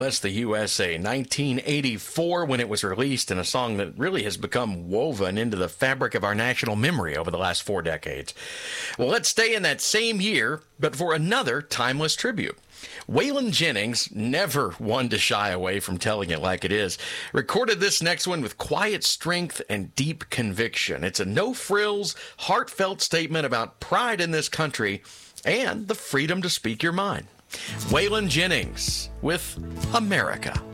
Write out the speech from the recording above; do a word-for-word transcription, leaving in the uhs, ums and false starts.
That's the U S A, nineteen eighty-four, when it was released, and a song that really has become woven into the fabric of our national memory over the last four decades. Well, let's stay in that same year, but for another timeless tribute. Waylon Jennings, never one to shy away from telling it like it is, recorded this next one with quiet strength and deep conviction. It's a no-frills, heartfelt statement about pride in this country and the freedom to speak your mind. Waylon Jennings with America.